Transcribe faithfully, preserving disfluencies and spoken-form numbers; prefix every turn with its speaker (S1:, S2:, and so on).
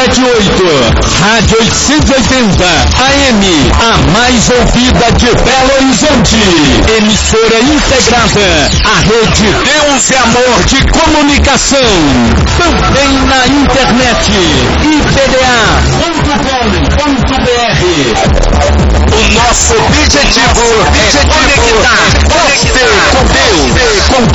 S1: sete oito. Rádio oitocentos e oitenta A M, a mais ouvida de Belo Horizonte. Emissora integrada à rede Deus e Amor de Comunicação. Também na internet. I P D A ponto com ponto B R. O nosso objetivo é conectar você com Deus.